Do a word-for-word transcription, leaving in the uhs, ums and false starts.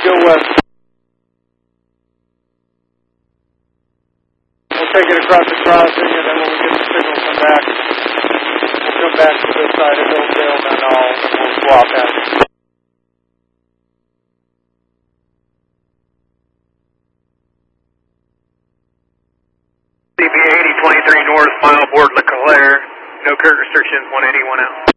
go west. We'll take it across the crossing, and then when we get the signal, come back. We'll come back to this side of Hillsdale, and then I'll, we'll swap out. C B eighty twenty-three north, mile board LeClaire. No current restrictions, one eighty-one out.